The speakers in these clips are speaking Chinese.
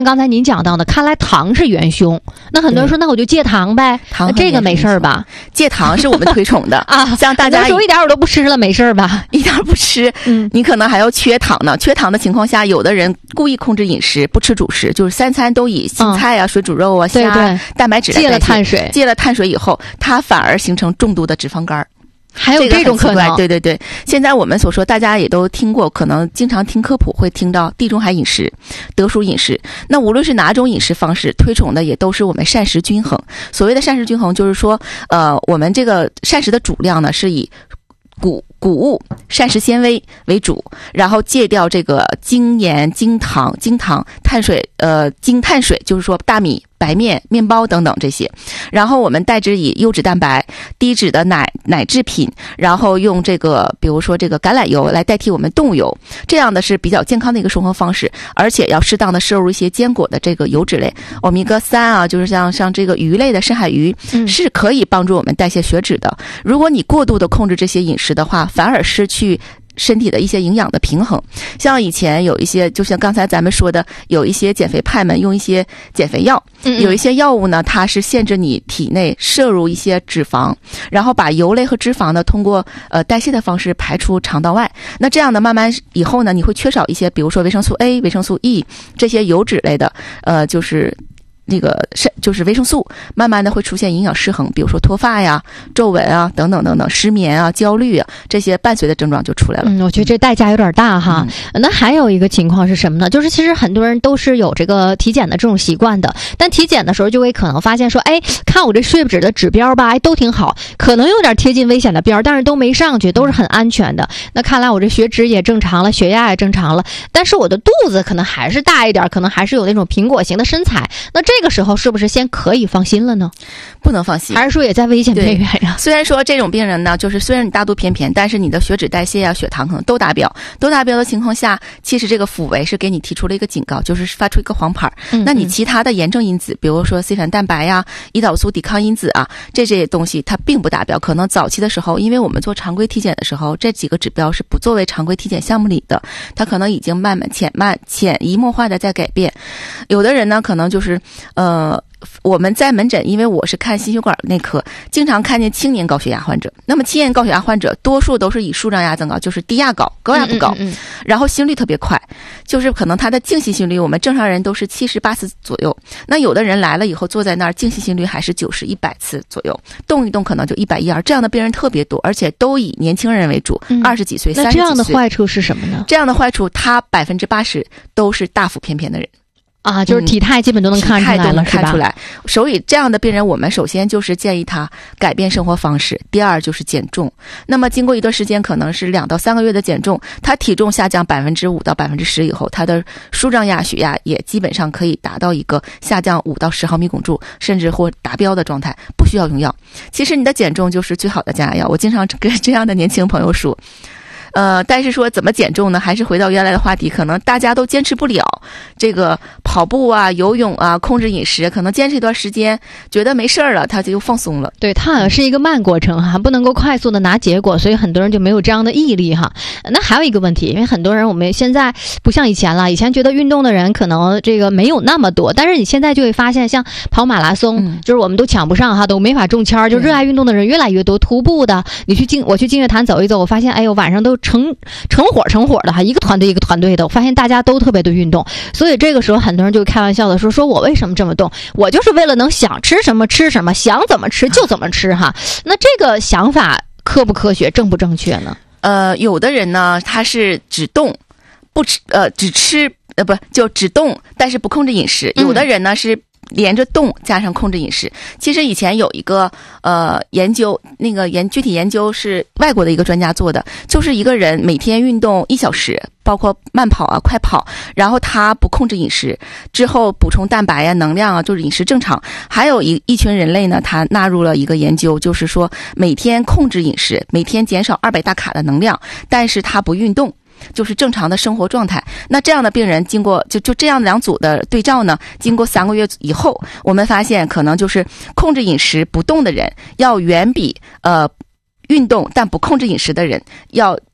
刚才您讲到的，看来糖是元凶。那很多人说，那我就戒糖呗， 糖这个没事儿吧？ 戒糖是我们推崇的啊， 像大家说一点我都不吃了，没事儿吧？ 一点不吃，你可能还要缺糖呢。缺糖的情况下，有的人故意控制饮食，不吃主食，就是3餐都以青菜啊、水煮肉啊、虾、蛋白质来代替。戒了碳水以后，它反而形成重度的脂肪肝。 还有这种可能？ 对对对，现在我们所说，大家也都听过，可能经常听科普会听到地中海饮食、德叔饮食。那无论是哪种饮食方式，推崇的也都是我们膳食均衡。所谓的膳食均衡，就是说，我们这个膳食的主量呢是以谷物、膳食纤维为主，然后戒掉这个精盐、精糖、碳水，精碳水，就是说大米、白面、面包等等这些，然后我们代之以优质蛋白、低脂的奶制品，然后用这个比如说这个橄榄油来代替我们动物油，这样的是比较健康的一个生活方式，而且要适当的摄入一些坚果的这个油脂类，欧米伽3啊，就是像这个鱼类的深海鱼，是可以帮助我们代谢血脂的。如果你过度的控制这些饮食的话，反而失去身体的一些营养的平衡。像以前有一些，就像刚才咱们说的，有一些减肥派们用一些减肥药，有一些药物呢，它是限制你体内摄入一些脂肪，然后把油类和脂肪呢通过代谢的方式排出肠道外。那这样呢，慢慢以后呢，你会缺少一些，比如说维生素 A、维生素 E 这些油脂类的，就是维生素，慢慢的会出现营养失衡，比如说脱发呀、皱纹啊等等等等，失眠啊、焦虑啊，这些伴随的症状就出来了。 我觉得这代价有点大哈。那还有一个情况是什么呢？就是其实很多人都是有这个体检的这种习惯的，但体检的时候就会可能发现说，看我这血脂的指标吧，都挺好，可能有点贴近危险的标，但是都没上去，都是很安全的。那看来我这血脂也正常了，血压也正常了，但是我的肚子可能还是大一点，可能还是有那种苹果型的身材。那这个时候是不是先可以放心了呢？ 不能放心， 还是说也在危险边缘呀？ 虽然说这种病人呢，就是虽然你大肚便便，但是你的血脂代谢啊、血糖可能都达标的情况下，其实这个腹围是给你提出了一个警告，就是发出一个黄牌。那你其他的炎症因子，比如说 C 反蛋白呀、胰岛素抵抗因子啊，这些东西它并不达标。可能早期的时候，因为我们做常规体检的时候，这几个指标是不作为常规体检项目里的，它可能已经慢慢潜移默化的在改变。有的人呢，可能就是我们在门诊，因为我是看心血管内科，经常看见青年高血压患者。那么青年高血压患者多数都是以舒张压增高，就是低压高，高压不高，然后心率特别快，就是可能他的静息心率，我们正常人都是70、80次左右。那有的人来了以后坐在那儿，静息心率还是90、100次左右，动一动可能就110、120，这样的病人特别多，而且都以年轻人为主，20几岁、30几岁。 那这样的坏处是什么呢？ 这样的坏处，他80%都是大腹便便的人。 啊，就是体态基本都能看出来了，是吧？ 所以这样的病人，我们首先就是建议他改变生活方式，第二就是减重。那么经过一段时间，可能是2到3个月的减重，他体重下降5%到10%以后，他的舒张压、血压也基本上可以达到一个下降5到10毫米汞柱，甚至或达标的状态，不需要用药。其实你的减重就是最好的降压药。我经常跟这样的年轻朋友说。但是说怎么减重呢？还是回到原来的话题，可能大家都坚持不了这个跑步啊、游泳啊、控制饮食，可能坚持一段时间，觉得没事儿了，他就放松了。 对，它好像是一个慢过程哈，不能够快速的拿结果，所以很多人就没有这样的毅力哈。那还有一个问题，因为很多人我们现在不像以前了，以前觉得运动的人可能这个没有那么多，但是你现在就会发现，像跑马拉松，就是我们都抢不上哈，都没法中签，就热爱运动的人越来越多。徒步的，我去净月潭走一走，我发现哎呦晚上都成伙的哈，一个团队一个团队的，我发现大家都特别的运动，所以这个时候很多人就开玩笑的说我为什么这么动？我就是为了能想吃什么吃什么，想怎么吃就怎么吃哈。那这个想法科不科学，正不正确呢？ 有的人呢，他是只动不吃，只吃只动，但是不控制饮食。有的人呢是连着动加上控制饮食。其实以前有一个研究，具体研究是外国的一个专家做的，就是一个人每天运动1小时，包括慢跑啊、快跑，然后他不控制饮食，之后补充蛋白啊、能量啊，就是饮食正常。还有一群人类呢，他纳入了一个研究，就是说每天控制饮食，每天减少200大卡的能量，但是他不运动。就是正常的生活状态。那这样的病人经过就这样2组的对照呢，经过3个月以后，我们发现可能就是控制饮食不动的人要远比运动但不控制饮食的人要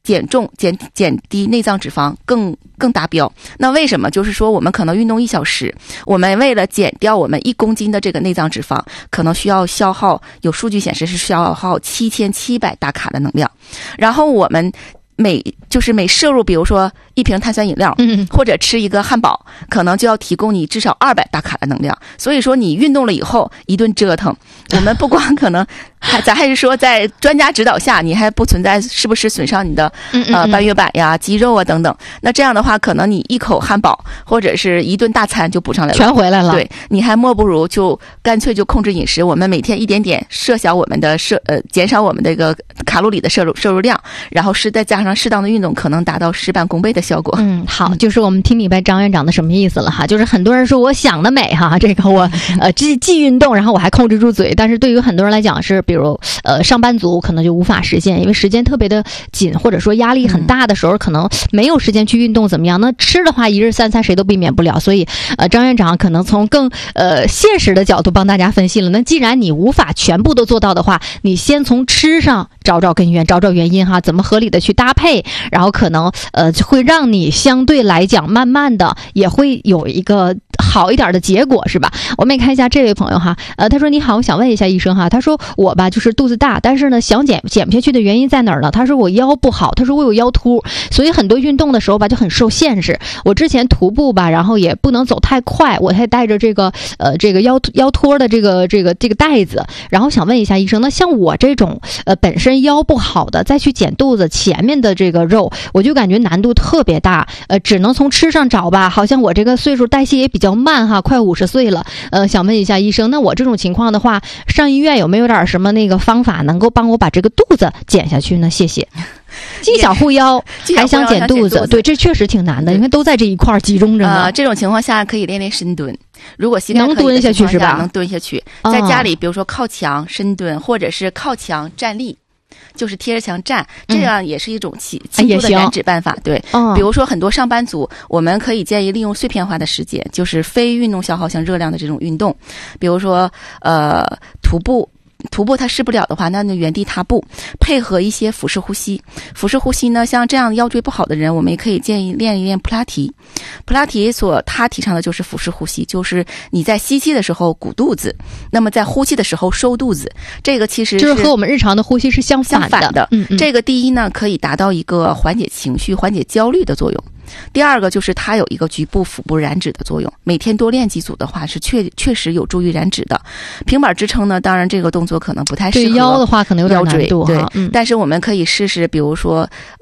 减重、减低内脏脂肪更达标。那为什么？就是说我们可能运动1小时，我们为了减掉我们1公斤的这个内脏脂肪，可能需要消耗，有数据显示是消耗7700大卡的能量。然后我们每摄入比如说1瓶碳酸饮料，或者吃一个汉堡，可能就要提供你至少200大卡的能量。所以说你运动了以后一顿折腾，我们不光可能咱还是说在专家指导下，你还不存在是不是损伤你的半月板呀、肌肉啊等等。那这样的话，可能你一口汉堡或者是一顿大餐就补上来了， 全回来了。 对，你还莫不如就干脆就控制饮食，我们每天一点点设小我们的减少我们的一个卡路里的摄入量，然后再加上适当的运动，可能达到事半功倍的效果。 好，就是我们听明白张院长的什么意思了哈，就是很多人说我想得美哈，这个我既运动，然后我还控制住嘴，但是对于很多人来讲是，比如上班族可能就无法实现，因为时间特别的紧，或者说压力很大的时候，可能没有时间去运动怎么样？那吃的话，一日3餐谁都避免不了，所以张院长可能从更现实的角度帮大家分析了。那既然你无法全部都做到的话，你先从吃上找根源，找原因哈，怎么合理的去搭配，然后可能会让你相对来讲慢慢的也会有一个好一点的结果，是吧？我们也看一下这位朋友哈，他说你好，我想问一下医生哈，他说我吧就是肚子大，但是呢想减不下去的原因在哪儿呢？他说我腰不好，他说我有腰突，所以很多运动的时候吧就很受限制。我之前徒步吧，然后也不能走太快，我还带着这个腰托的这个带子，然后想问一下医生，那像我这种本身腰不好的，再去减肚子前面的这个肉，我就感觉难度特别大，只能从吃上找吧，好像我这个岁数代谢也比较慢哈，快50岁了，想问一下医生，那我这种情况的话，上医院有没有点什么那个方法能够帮我把这个肚子减下去呢？谢谢。既想护腰还想减肚子，对，这确实挺难的，因为都在这一块集中着呢。 这种情况下可以练深蹲，如果膝盖能蹲下去是吧？ 能蹲下去，在家里比如说靠墙深蹲，或者是靠墙站立。就是贴着墙站，这样也是一种轻度的燃脂办法。对，比如说很多上班族，我们可以建议利用碎片化的时间，就是非运动消耗性热量的这种运动，比如说徒步它试不了的话，那就原地踏步，配合一些腹式呼吸。腹式呼吸呢，像这样腰椎不好的人，我们也可以建议练一练普拉提。普拉提他提倡的就是腹式呼吸，就是你在吸气的时候鼓肚子，那么在呼气的时候收肚子。这个其实就是和我们日常的呼吸是相反的。 这个第一呢，可以达到一个缓解情绪、缓解焦虑的作用。第二个就是它有一个局部腹部燃脂的作用，每天多练几组的话是确实有助于燃脂的。平板支撑呢，当然这个动作可能不太适合对腰的话可能有点难度， 对，但是我们可以试试，比如说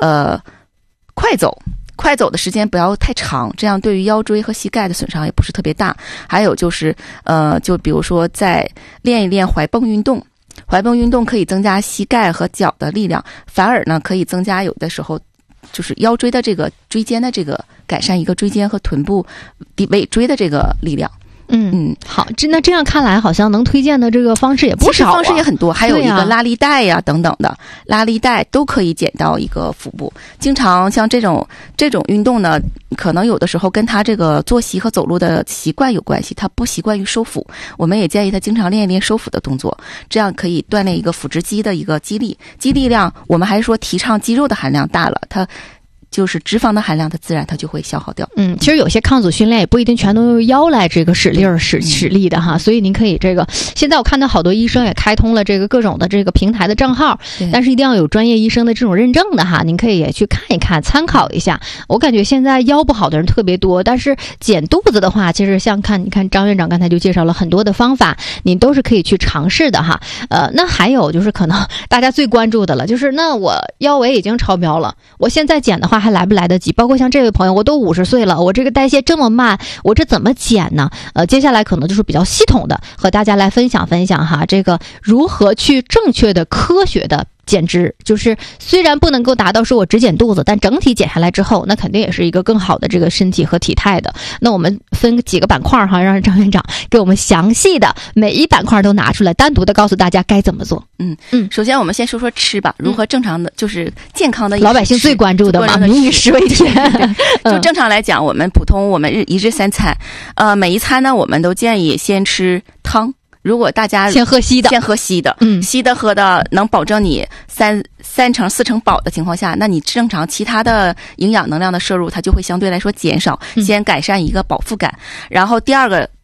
快走的时间不要太长，这样对于腰椎和膝盖的损伤也不是特别大。还有就是就比如说再练一练踝泵运动。踝泵运动可以增加膝盖和脚的力量，反而呢可以增加有的时候就是腰椎的这个椎间的这个改善一个椎间和臀部尾椎的这个力量。 好，那这样看来好像能推荐的这个方式也不少， 方式也很多，还有一个拉力带呀等等的，拉力带都可以减到一个腹部。经常像这种运动呢，可能有的时候跟他这个作息和走路的习惯有关系，他不习惯于收腹，我们也建议他经常练一练收腹的动作，这样可以锻炼一个腹直肌的一个肌力量。我们还是说提倡肌肉的含量大了，它就是脂肪的含量，它自然它就会消耗掉。 其实有些抗阻训练也不一定全都用腰来这个使力的哈，所以您可以这个，现在我看到好多医生也开通了这个各种的这个平台的账号，但是一定要有专业医生的这种认证的哈，您可以也去看一看，参考一下。我感觉现在腰不好的人特别多，但是减肚子的话，其实像你看张院长刚才就介绍了很多的方法，您都是可以去尝试的哈。那还有就是可能大家最关注的了，就是那我腰围已经超标了，我现在减的话还来不来得及？包括像这位朋友，我都50岁了，我这个代谢这么慢，我这怎么减呢？接下来可能就是比较系统的和大家来分享哈，这个如何去正确的、科学的减脂，就是虽然不能够达到说我只减肚子，但整体减下来之后，那肯定也是一个更好的这个身体和体态的。那我们分几个板块哈，让张院长给我们详细的每一板块都拿出来，单独的告诉大家该怎么做。 首先我们先说说吃吧，如何正常的就是健康的老百姓最关注的嘛，民以食为天。 就正常来讲，我们普通我们一日3餐，每一餐呢我们都建议先吃汤。 如果大家先喝稀的， 稀的喝的能保证你三成4成饱的情况下，那你正常其他的营养能量的摄入它就会相对来说减少，先改善一个饱腹感。然后第二个